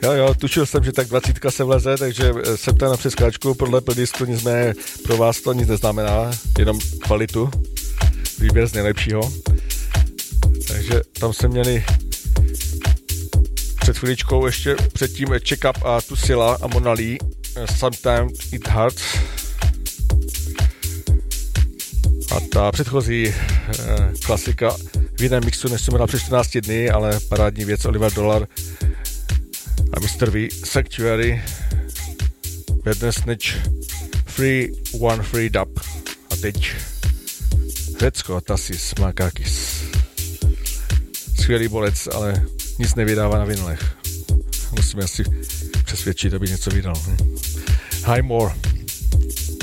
Jo, tušil jsem, že tak 20 se vleze, takže jsem tam na přeskáčku podle playlistu, nicméně pro vás to nic neznamená, jenom kvalitu, výběr z nejlepšího. Takže tam se měli před chvíličkou ještě předtím Check Up a Tusila a Monali, Sometimes It Hurts. A ta předchozí klasika v jiném mixu, než jsem měla před 14 dny, ale parádní věc Oliver Dollar a Mr. V, Sanctuary, Bad Snitch, Free One Free Dub. A teď Řecko, Tasis, Makakis. Skvělý bolec, ale nic nevydává na vinilech. Musíme asi přesvědčit, aby něco vydal. High More.